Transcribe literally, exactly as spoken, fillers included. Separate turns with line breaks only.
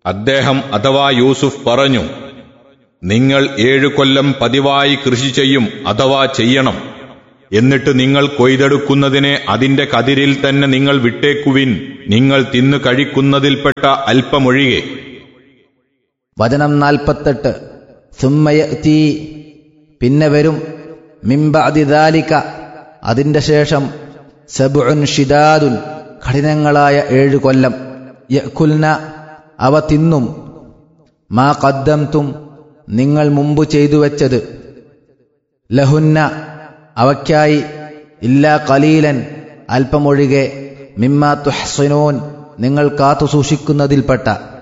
അദ്ദേഹം അഥവാ യൂസുഫ് പറഞ്ഞു, നിങ്ങൾ ഏഴു കൊല്ലം പതിവായി കൃഷി ചെയ്യും അഥവാ ചെയ്യണം. എന്നിട്ട് നിങ്ങൾ കൊയ്തെടുക്കുന്നതിനെ അതിന്റെ കതിരിൽ തന്നെ നിങ്ങൾ വിട്ടേക്കുവിൻ, നിങ്ങൾ തിന്നു കഴിക്കുന്നതിൽപ്പെട്ട അല്പമൊഴികെ.
വചനം നാൽപ്പത്തെട്ട്. സുമ്മയഅ്തി, പിന്നെ വരും, മിൻ ബഅദി ദാലിക, അതിന്റെ ശേഷം, സബ്ഉൻ ഷിദാദുൻ, കഠിനങ്ങളായ ഏഴു കൊല്ലം, യഅ്കുൽന, അവ തിന്നും, മാ ഖദ്ദംതും, നിങ്ങൾ മുമ്പ് ചെയ്തു വെച്ചത്, ലഹുന്ന, അവയ്ക്കായി, ഇല്ലാ ഖലീലൻ, അല്പമൊഴികെ, മിമ്മാ തുഹ്സിനൂൻ, നിങ്ങൾ കാത്തു സൂക്ഷിക്കുന്നതിൽപ്പെട്ട.